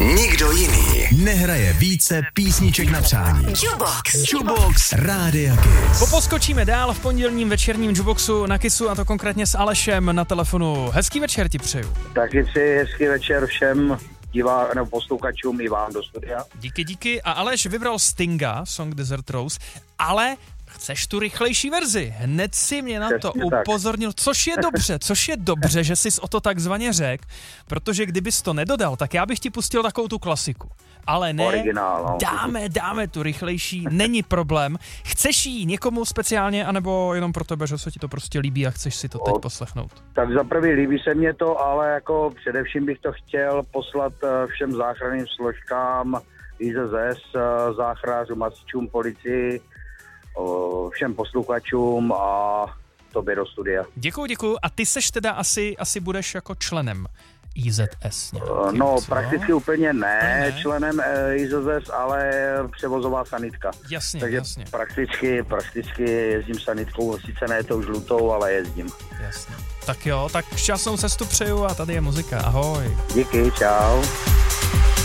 Nikdo jiný nehraje více písniček na přání. Jukebox Rádia Kiss. Poskočíme dál v pondělním večerním Jukeboxu na Kissu, a to konkrétně s Alešem na telefonu. Hezký večer ti přeju. Taky přeji hezký večer všem posluchačům i vám do studia. Díky. A Aleš vybral Stinga, song Desert Rose, ale chceš tu rychlejší verzi. Hned si mě na to upozornil, což je dobře, že jsi o to takzvaně řekl, protože kdybys to nedodal, tak já bych ti pustil takovou tu klasiku. Ale ne, originál, dáme tu rychlejší, není problém. Chceš jí někomu speciálně, anebo jenom pro tebe, že se ti to prostě líbí a chceš si to teď poslechnout? Tak za prvý líbí se mě to, ale jako především bych to chtěl poslat všem záchranným složkám, IZS, záchranářům, hasičům, policii, všem posluchačům a tobě do studia. Děkuju. A ty seš teda asi budeš jako členem IZS nějakým, no, co? prakticky úplně ne členem IZS, ale převozová sanitka. Jasně. Prakticky jezdím sanitkou, sice ne tou žlutou, ale jezdím. Jasně. Tak jo, tak šťastnou cestu přeju a tady je muzika. Ahoj. Díky, čau.